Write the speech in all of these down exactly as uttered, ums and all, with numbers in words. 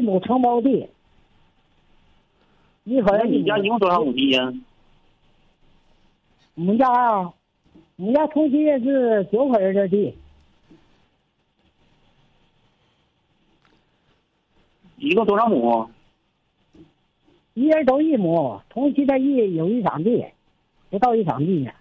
亩承包地，一口人。 你家一共多少亩地呀？ 我们家啊，我们家同期是九口人的地。 一共多少亩？ 一人都一亩，同期的一有一场地，不到一场地呢。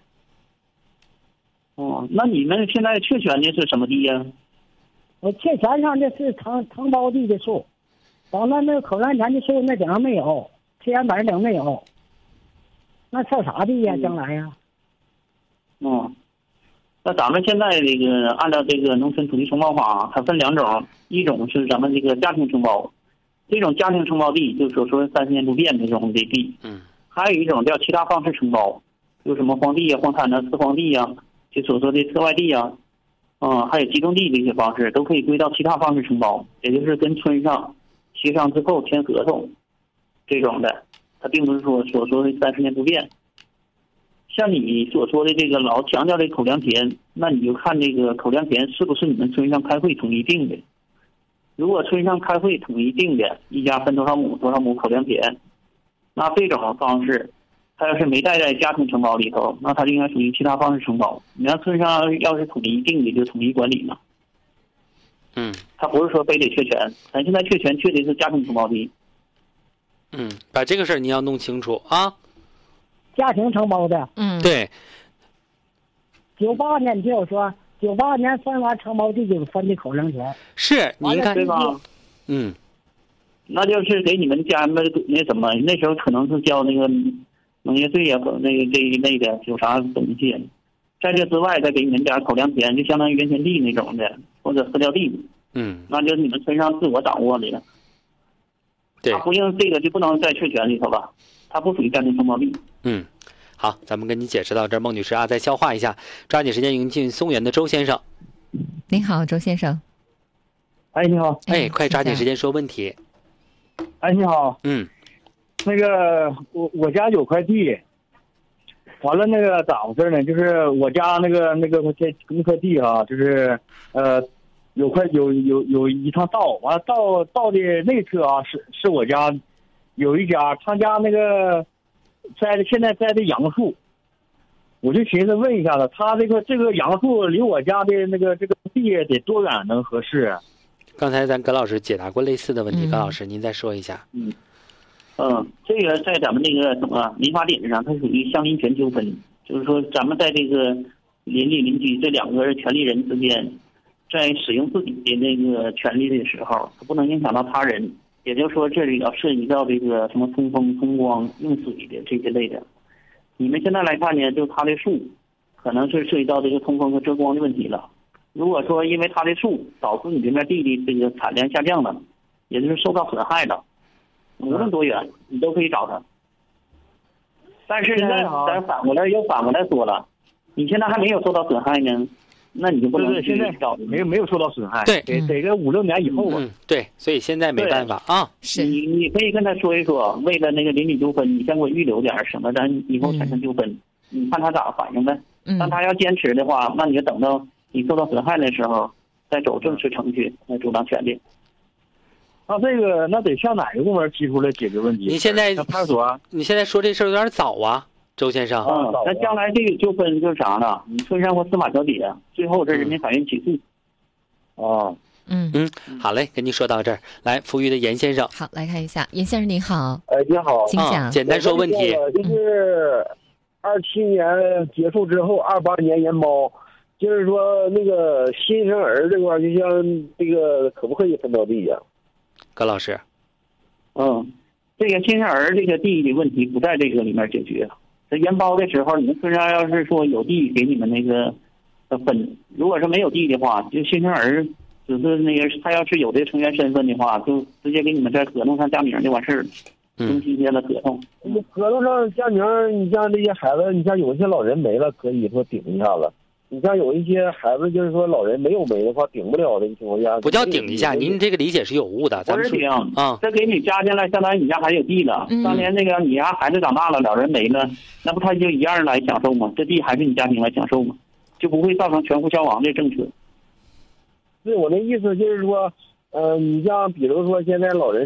哦，那你们现在确权的是什么地呀？ 我确权上的是承承包地的树，等到那个口粮田的树那顶上没有，切源本顶没有，那算啥地呀？将来呀？ 哦，那咱们现在这个按照这个农村土地承包法，它分两种，一种是咱们这个家庭承包，这种家庭承包地就是所说三十年不变这种的地， 嗯， 还有一种叫其他方式承包，有什么荒地呀、荒滩呐、次荒地呀，就所说的特外地呀。嗯，还有集中地这些方式都可以归到其他方式承包，也就是跟村上协商之后签合同这种的，它并不是说所说的三十年不变。像你所说的这个老强调的口粮田，那你就看这个口粮田是不是你们村上开会统一定的。如果村上开会统一定的，一家分多少亩多少亩口粮田，那这种方式他要是没带在家庭承包里头，那他就应该属于其他方式承包。你看村上要是统一定的，就统一管理嘛。 嗯， 他不是说非得确权，咱现在确权确的是家庭承包地。 嗯，把这个事儿你要弄清楚啊。 家庭承包的， 嗯，对。 九八年就说，九八年分完承包地就分的口粮田。 是，你看对吧？ 嗯， 那就是给你们家那那什么，那时候可能是交那个农业税呀，和那个这一类的有啥东西。在这之外，再给你们点口粮田，就相当于原先地那种的，或者饲料地。 嗯， 那就是你们村上自我掌握的了。 对， 他不用这个就不能在确权里头了，它不属于家庭承包地。 嗯，好，咱们跟你解释到这儿，孟女士啊，再消化一下，抓紧时间迎进松原的周先生。 您好，周先生。 哎，你好。 哎，快抓紧时间说问题。 哎，你好。 嗯， 那个我我家有块地，完了那个咋回事呢？就是我家那个那个这那块地啊，就是呃有块有有有一趟道，完了道道的内侧啊是是我家有一家，他家那个栽的现在栽的杨树，我就寻思问一下子，他这个这个杨树离我家的那个这个地得多远能合适？ 刚才咱葛老师解答过类似的问题， 嗯、 葛老师您再说一下。 嗯。嗯，这个在咱们那个什么民法典上，它属于相邻权纠纷，就是说咱们在这个邻里邻居这两个权利人之间，在使用自己的那个权利的时候，它不能影响到他人。也就是说，这里要涉及到这个什么通风、通光、用水的这些类的。你们现在来看呢，就它的树，可能是涉及到这个通风和遮光的问题了。如果说因为它的树导致你这边地的这个产量下降了，也就是受到损害了。无论多远，你都可以找他。但是呢，咱反过来又反过来说了，你现在还没有受到损害呢，那你就不能现在找没有没有受到损害。 对， 得得个五六年以后吧。 嗯，对，所以现在没办法啊。 是你你可以跟他说一说，为了那个邻里纠纷，你先给我预留点什么，咱以后产生纠纷，嗯、你看他咋反应呗。 嗯， 但他要坚持的话，那你就等到你受到损害的时候，再走正式程序来主张权利。 那这个那得向哪个部门提出来解决问题？ 你现在派出所？ 你现在说这事儿有点早啊，周先生。 嗯，那将来这个纠纷就是啥呢？你村上或司法调解，最后这人民法院起诉。 哦， 嗯嗯，好嘞，跟您说到这儿。来，富裕的严先生。 好，来看一下，严先生您好。 哎，你好， 请讲、 啊。简单说问题。 就是二七年结束之后，二八年研包，就是说那个新生儿这块，就像这个可不可以分到地呀？ 葛老师， 嗯，这个新生儿这个地的问题不在这个里面解决。在研包的时候，你们村上要是说有地给你们那个分，如果是没有地的话，就新生儿只是那个他要是有这成员身份的话，就直接给你们在合同上加名就完事儿了，登记下了合同。 嗯，合同上加名，你像这些孩子，你像有一些老人没了，可以说顶一下子。你像有一些孩子，就是说老人没有没的话，顶不了的情况下， 不叫顶一下，您这个理解是有误的。咱们不是顶啊， 这给你加进来，相当于你家还有地了。 嗯、 当年那个你家孩子长大了，老人没了，那不他就一样来享受吗？这地还是你家庭来享受吗？就不会造成全户消亡的政策。 对，我的意思就是说，呃，你像比如说现在老人。